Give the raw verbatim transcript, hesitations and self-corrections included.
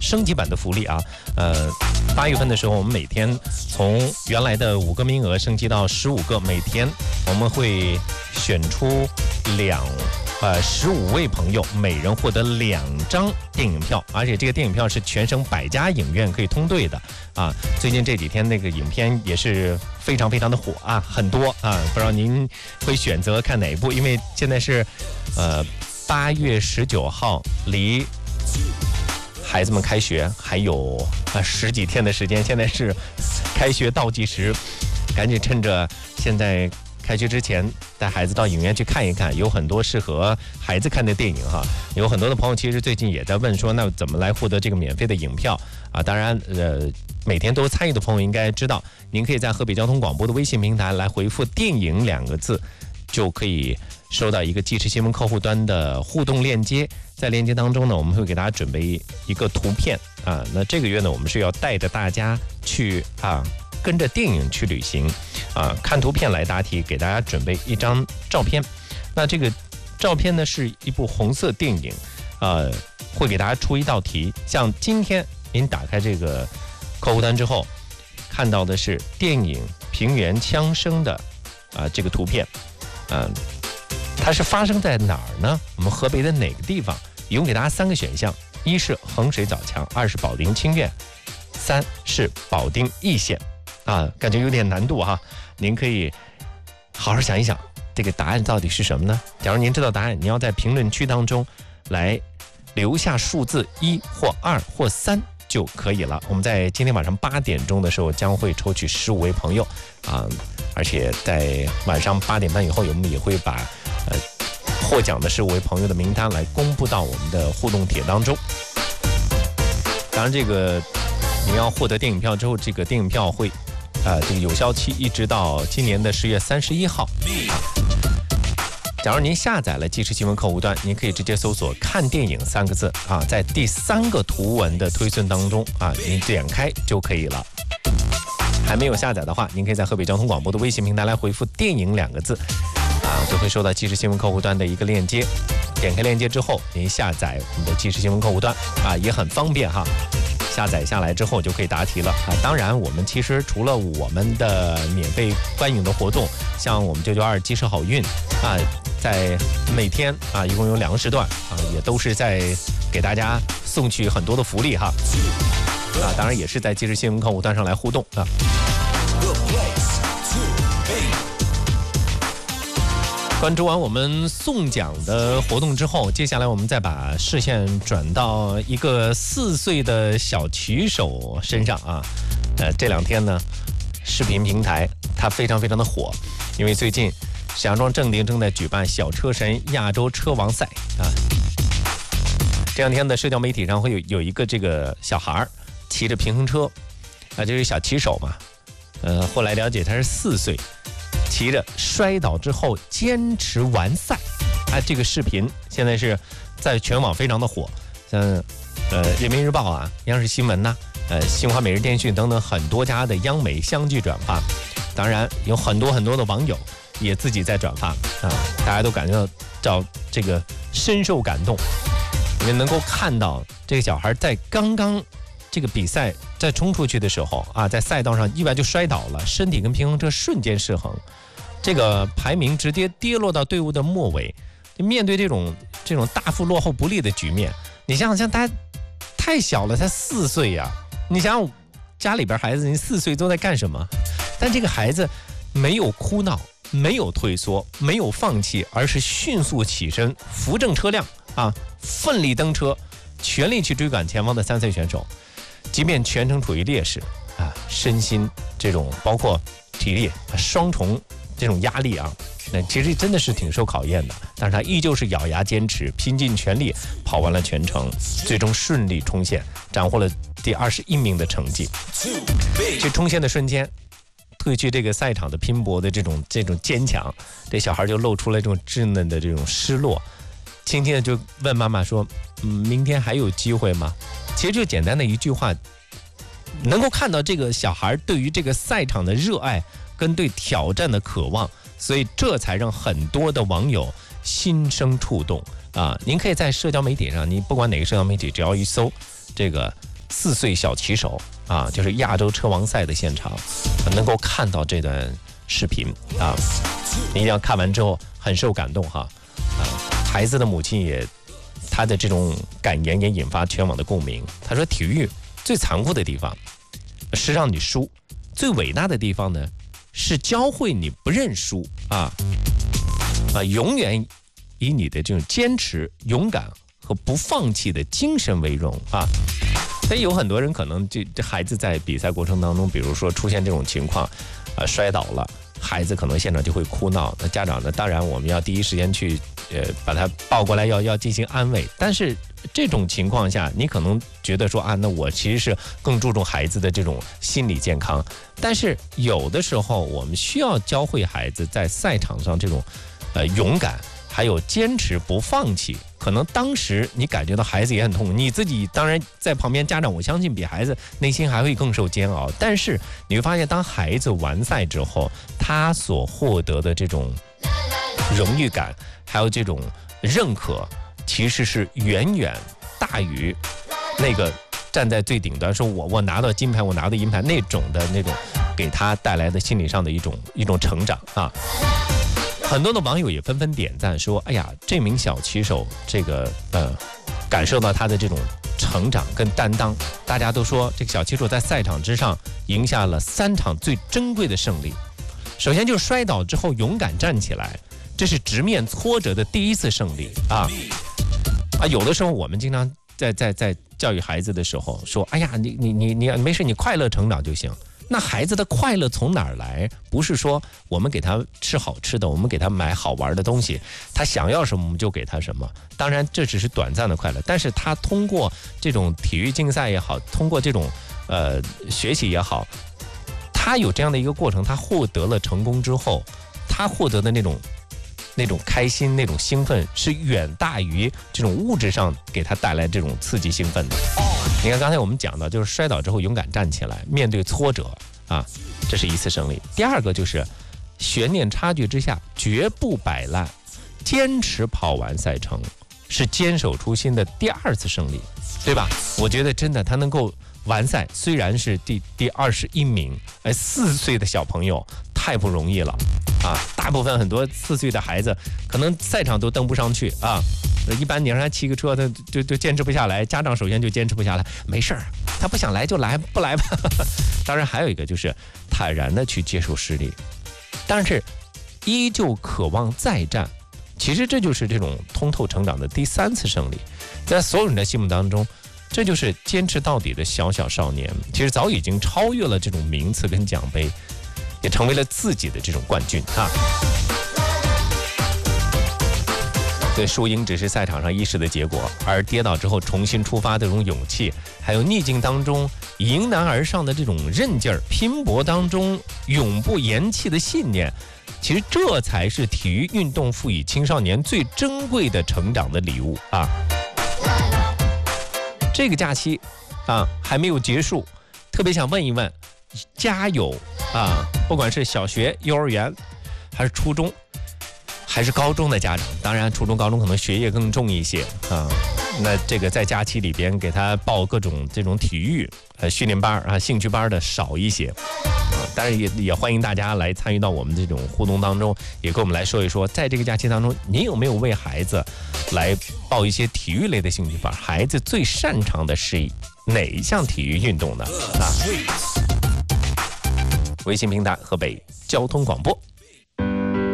升级版的福利啊。呃，八月份的时候，我们每天从原来的五个名额升级到十五个，每天我们会选出两。呃，十五位朋友，每人获得两张电影票，而且这个电影票是全省百家影院可以通兑的啊。最近这几天那个影片也是非常非常的火啊，很多啊，不知道您会选择看哪一部？因为现在是呃八月十九号，离孩子们开学还有啊十几天的时间，现在是开学倒计时，赶紧趁着现在。开学之前带孩子到影院去看一看，有很多适合孩子看的电影哈。有很多的朋友其实最近也在问说，那怎么来获得这个免费的影票啊？当然，呃，每天都参与的朋友应该知道，您可以在河北交通广播的微信平台来回复“电影”两个字，就可以收到一个即时新闻客户端的互动链接。在链接当中呢，我们会给大家准备一个图片啊。那这个月呢，我们是要带着大家去啊。跟着电影去旅行啊，看图片来答题，给大家准备一张照片。那这个照片呢是一部红色电影，呃，会给大家出一道题。像今天您打开这个客户端之后，看到的是电影《平原枪声》的啊这个图片，嗯、呃，它是发生在哪儿呢？我们河北的哪个地方？一共给大家三个选项：一是衡水枣强，二是保定清苑，三是保定易县。啊，感觉有点难度哈，您可以好好想一想，这个答案到底是什么呢？假如您知道答案，你要在评论区当中来留下数字一或二或三就可以了。我们在今天晚上八点钟的时候将会抽取十五位朋友啊，而且在晚上八点半以后，我们也会把呃获奖的十五位朋友的名单来公布到我们的互动帖当中。当然，这个你要获得电影票之后，这个电影票会。呃，这个有效期一直到今年的十月三十一号。假如您下载了即时新闻客户端，您可以直接搜索“看电影”三个字啊，在第三个图文的推送当中啊，您点开就可以了。还没有下载的话，您可以在河北交通广播的微信平台来回复“电影”两个字啊，就会收到即时新闻客户端的一个链接。点开链接之后，您下载我们的即时新闻客户端啊，也很方便哈。下载下来之后就可以答题了啊！当然，我们其实除了我们的免费观影的活动，像我们九九二即时好运啊，在每天啊一共有两个时段啊，也都是在给大家送去很多的福利哈啊！当然也是在即时新闻客户端上来互动啊。关注完我们送奖的活动之后，接下来我们再把视线转到一个四岁的小骑手身上啊。呃，这两天呢，视频平台它非常非常的火，因为最近石家庄正定正在举办小车神亚洲车王赛啊。这两天的社交媒体上会有有一个这个小孩骑着平衡车啊，就是小骑手嘛。呃，后来了解他是四岁。骑着摔倒之后坚持完赛，啊，这个视频现在是在全网非常的火，像呃人民日报啊、央视新闻呐、啊、呃新华每日电讯等等很多家的央媒相继转发，当然有很多很多的网友也自己在转发啊，大家都感觉到这个深受感动，因为能够看到这个小孩在刚刚这个比赛在冲出去的时候啊，在赛道上意外就摔倒了，身体跟平衡车瞬间失衡，这个排名直接跌落到队伍的末尾。面对这种这种大幅落后不利的局面，你想想，他太小了，才四岁呀！你想想家里边孩子，你四岁都在干什么？但这个孩子没有哭闹，没有退缩，没有放弃，而是迅速起身，扶正车辆啊，奋力登车，全力去追赶前方的三岁选手。即便全程处于劣势啊，身心这种包括体力双重这种压力啊，那其实真的是挺受考验的。但是他依旧是咬牙坚持，拼尽全力跑完了全程，最终顺利冲线，斩获了第二十一名的成绩。这冲线的瞬间，褪去这个赛场的拼搏的这种这种坚强，这小孩就露出了这种稚嫩的这种失落，轻轻的就问妈妈说：“嗯，明天还有机会吗？”其实就简单的一句话，能够看到这个小孩对于这个赛场的热爱跟对挑战的渴望，所以这才让很多的网友心生触动啊！您可以在社交媒体上，你不管哪个社交媒体，只要一搜这个四岁小骑手啊，就是亚洲车王赛的现场，能够看到这段视频啊，你一定要看完之后很受感动哈啊！孩子的母亲也，她的这种感言也引发全网的共鸣。她说，体育最残酷的地方是让你输，最伟大的地方呢是教会你不认输啊啊，永远以你的这种坚持、勇敢和不放弃的精神为荣啊。所以有很多人可能这这孩子在比赛过程当中，比如说出现这种情况，呃，摔倒了，孩子可能现场就会哭闹。那家长呢，当然我们要第一时间去，呃，把他抱过来，要要进行安慰。但是这种情况下，你可能觉得说啊，那我其实是更注重孩子的这种心理健康。但是有的时候，我们需要教会孩子在赛场上这种，呃，勇敢，还有坚持不放弃。可能当时你感觉到孩子也很痛苦，你自己当然在旁边，家长我相信比孩子内心还会更受煎熬。但是你会发现，当孩子完赛之后，他所获得的这种荣誉感，还有这种认可，其实是远远大于那个站在最顶端说我我拿到金牌，我拿到银牌那种的那种给他带来的心理上的一种一种成长啊。很多的网友也纷纷点赞说，哎呀，这名小骑手这个呃感受到他的这种成长跟担当。大家都说这个小骑手在赛场之上赢下了三场最珍贵的胜利。首先就是摔倒之后勇敢站起来，这是直面挫折的第一次胜利啊啊！有的时候我们经常在在在教育孩子的时候说，哎呀，你你你你没事，你快乐成长就行。那孩子的快乐从哪儿来？不是说我们给他吃好吃的，我们给他买好玩的东西，他想要什么我们就给他什么。当然这只是短暂的快乐，但是他通过这种体育竞赛也好，通过这种呃学习也好，他有这样的一个过程，他获得了成功之后，他获得的那种那种开心、那种兴奋，是远大于这种物质上给他带来这种刺激兴奋的。你看刚才我们讲到，就是摔倒之后勇敢站起来，面对挫折啊，这是一次胜利。第二个就是悬念差距之下绝不摆烂，坚持跑完赛程，是坚守初心的第二次胜利，对吧？我觉得真的他能够完赛，虽然是第第二十一名，哎，四岁的小朋友太不容易了啊！大部分很多四岁的孩子可能赛场都登不上去啊。一般你让他骑个车，他就就坚持不下来。家长首先就坚持不下来，没事儿，他不想来就来，不来吧。当然还有一个就是坦然的去接受失利，但是依旧渴望再战。其实这就是这种通透成长的第三次胜利，在所有人的心目当中，这就是坚持到底的小小少年，其实早已经超越了这种名次跟奖杯，也成为了自己的这种冠军啊。对，输赢只是赛场上一时的结果，而跌倒之后重新出发的这种勇气，还有逆境当中迎难而上的这种韧劲儿，拼搏当中永不言弃的信念，其实这才是体育运动赋予青少年最珍贵的成长的礼物啊！这个假期啊还没有结束，特别想问一问，加油啊！不管是小学、幼儿园，还是初中，还是高中的家长，当然初中、高中可能学业更重一些啊。那这个在假期里边给他报各种这种体育呃训练班啊、兴趣班的少一些啊。当然也也欢迎大家来参与到我们这种互动当中，也跟我们来说一说，在这个假期当中，您有没有为孩子来报一些体育类的兴趣班？孩子最擅长的是哪一项体育运动呢？啊，微信平台河北交通广播。